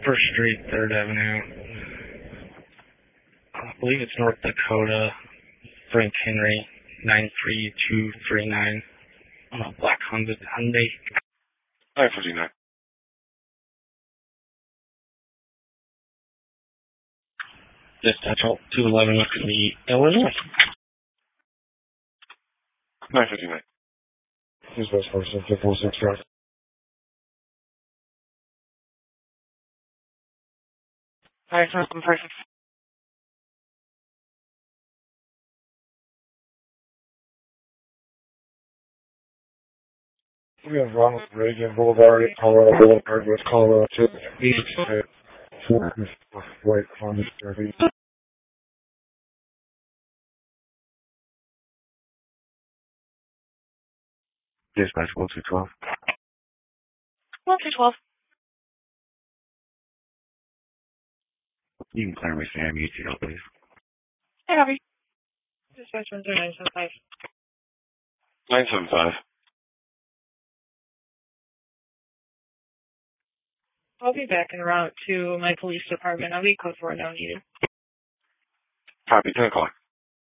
First Street, 3rd Avenue. I believe it's North Dakota. Frank Henry, 93239. Black Hyundai. 959. Dispatch 211 McLean, Illinois. 959. Dispatch 446 drive. Alright, so perfect. We have Ronald Reagan Boulevard, Colorado Boulevard, West Colorado, 286. White Honda Chevy. Dispatch 1212. 1212. You can clear me, Sam. UTL, please. Hey, Robbie. Dispatch 10975. 975. I'll be back en route to my police department. I'll be code 4 now needed. Copy, 10 o'clock.